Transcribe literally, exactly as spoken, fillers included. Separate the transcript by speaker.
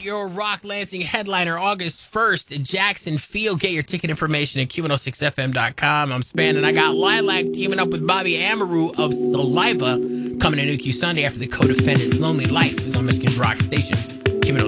Speaker 1: your Rock Lansing headliner August first at Jackson Field. Get your ticket information at Q one oh six F M dot com. I'm Span, and I got Lilac teaming up with Bobby Amaru of Saliva coming to Nuke You Sunday after the Co-Defendant's Lonely Life is on Michigan's Rock Station.